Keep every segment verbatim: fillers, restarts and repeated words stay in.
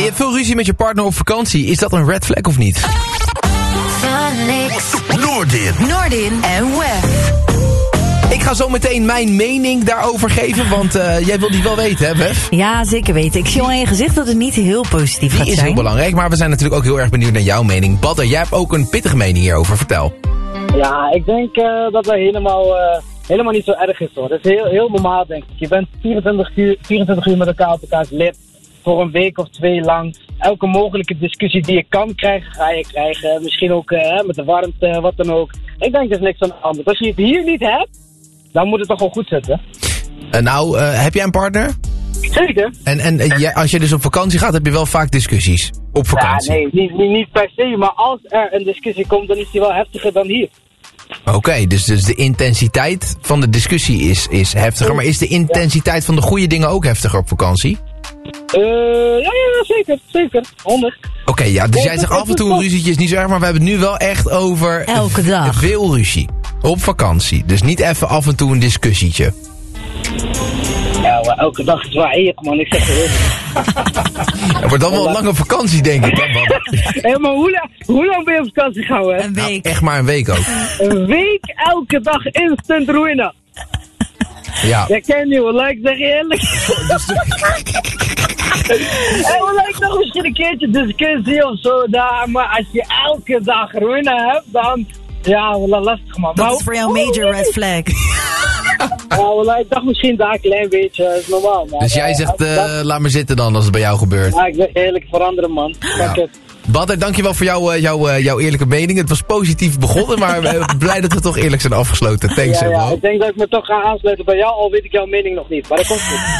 hebt veel ruzie met je partner op vakantie. Is dat een red flag of niet? Noordin. Noordin en Wef. Ik ga zo meteen mijn mening daarover geven, want uh, jij wil die wel weten, hè, Wef? Ja, zeker weten. Ik zie al aan je gezicht dat het niet heel positief Die gaat is zijn. heel belangrijk, maar we zijn natuurlijk ook heel erg benieuwd naar jouw mening. Badder, jij hebt ook een pittige mening hierover. Vertel. Ja, ik denk uh, dat dat helemaal, uh, helemaal niet zo erg is, hoor. Dat is heel, heel normaal, denk ik. Je bent vierentwintig uur, vierentwintig uur met elkaar op elkaars lip. Voor een week of twee lang. Elke mogelijke discussie die je kan krijgen, ga je krijgen. Misschien ook uh, met de warmte, wat dan ook. Ik denk, er is niks aan de hand. Als je het hier niet hebt, dan moet het toch wel goed zitten. Uh, nou, uh, heb jij een partner? Zeker. En, en uh, jij, als je dus op vakantie gaat, heb je wel vaak discussies. Op vakantie. Ja, nee, niet, niet, niet per se. Maar als er een discussie komt, dan is die wel heftiger dan hier. Oké, okay, dus, dus de intensiteit van de discussie is, is heftiger. Maar is de intensiteit van de goede dingen ook heftiger op vakantie? Uh, ja, ja, zeker. Zeker. honderd. Oké, okay, ja, dus jij zegt af en toe een ruzietje is niet zo erg, maar we hebben het nu wel echt over... Elke dag. Veel ruzie. Op vakantie. Dus niet even af en toe een discussietje. Ja, maar elke dag is waar heerlijk, man. Ik zeg het wel. Het wordt dan wel een lange vakantie, denk ik. Hè, hey, maar hoe, la- hoe lang ben je op vakantie gehouden? Hè? Een week. Nou, echt maar een week ook. Een week, elke dag instant ruïne. Ja. Dat ken je, hoor. Like, zeg je eerlijk. Hey, we lijkt nog misschien een keertje discussie of zo daar. Maar als je elke dag ruïne hebt, dan... Ja, wel lastig, man. Dat maar, is voor jou een major red flag. Ja, wel, ik dacht misschien daar een klein beetje. Dat is normaal, man. Dus jij zegt, uh, dat... laat maar zitten dan als het bij jou gebeurt. Ja, ik zeg eerlijk veranderen, man. Fuck Ja. it. Badder, dankjewel voor jou, uh, jou, uh, jouw eerlijke mening. Het was positief begonnen, maar we zijn blij dat we toch eerlijk zijn afgesloten. Thanks, Ja, hè, ja, bro. ik denk dat ik me toch ga aansluiten bij jou, al weet ik jouw mening nog niet. Maar dat komt goed.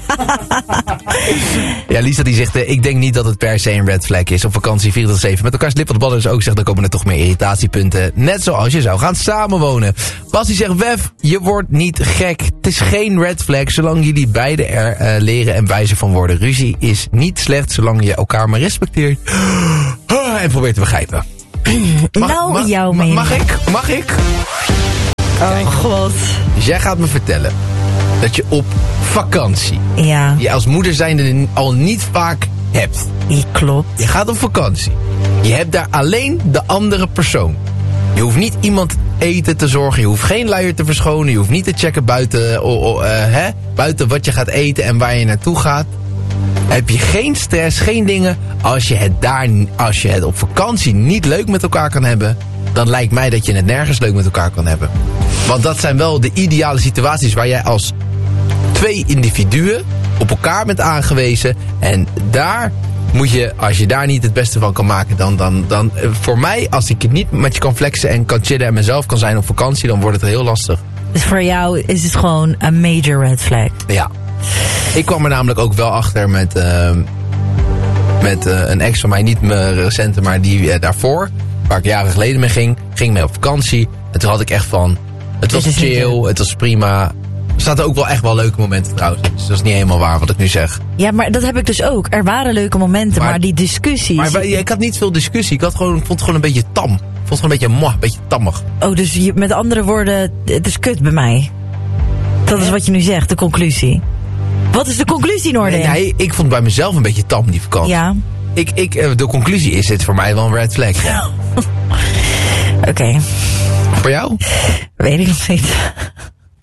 Ja, Lisa die zegt, uh, ik denk niet dat het per se een red flag is. Op vakantie vierentwintig zeven met elkaar slip. Wat Badder dus ook zegt, dan komen er toch meer irritatiepunten. Net zoals je zou gaan samenwonen. Bas die zegt, Wef, je wordt niet gek. Het is geen red flag, zolang jullie beiden er uh, leren en wijzer van worden. Ruzie is niet slecht, zolang je elkaar maar respecteert. En probeer te begrijpen. Mag, nou, mag, jouw ma- mening. Mag ik? Mag ik? Oh, god. Dus jij gaat me vertellen dat je op vakantie, Ja, je als moeder zijnde al niet vaak hebt. die klopt. Je gaat op vakantie. Je hebt daar alleen de andere persoon. Je hoeft niet iemand eten te zorgen. Je hoeft geen luier te verschonen. Je hoeft niet te checken buiten, oh, oh, uh, hè? buiten wat je gaat eten en waar je naartoe gaat. Heb je geen stress, geen dingen. Als je het daar, als je het op vakantie niet leuk met elkaar kan hebben, dan lijkt mij dat je het nergens leuk met elkaar kan hebben. Want dat zijn wel de ideale situaties waar jij als twee individuen op elkaar bent aangewezen. En daar moet je, als je daar niet het beste van kan maken, dan, dan, dan voor mij, als ik niet met je kan flexen en kan chillen en mezelf kan zijn op vakantie, dan wordt het heel lastig. Dus voor jou is het gewoon een major red flag. Ja. Ik kwam er namelijk ook wel achter met, uh, met uh, een ex van mij, niet mijn recente, maar die uh, daarvoor, waar ik jaren geleden mee ging, ging mee op vakantie. En toen had ik echt van, het was Dit is niet chill, leuk. het was prima. Er zaten ook wel echt wel leuke momenten trouwens. Dus dat is niet helemaal waar wat ik nu zeg. Ja, maar dat heb ik dus ook. Er waren leuke momenten, maar, Maar- die discussies... Maar wij- ik had niet veel discussie. Ik had gewoon, vond het gewoon een beetje tam. Ik vond het gewoon een beetje moi, een beetje tammig. Oh, dus je, met andere woorden, het is kut bij mij. Dat is wat je nu zegt, de conclusie. Wat is de conclusie, Noordin? Nee, nee, ik vond het bij mezelf een beetje tam die vakantie. Ja, Ik, ik, eh, de conclusie is dit voor mij wel een red flag. Ja. oké. Voor jou? Weet ik nog niet.